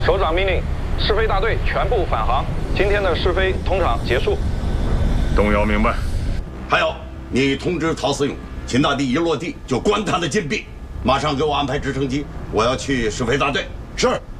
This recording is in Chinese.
首长命令，试飞大队全部返航。今天的试飞通场结束。 动摇明白。 还有，你通知陶思勇，秦大帝一落地就关他的禁闭，马上给我安排直升机，我要去试飞大队。 是。